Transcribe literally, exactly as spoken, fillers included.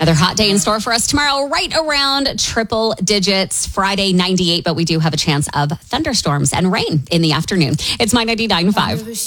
Another hot day in store for us tomorrow, right around triple digits. Friday, ninety-eight, but we do have a chance of thunderstorms and rain in the afternoon. It's My ninety-nine point five.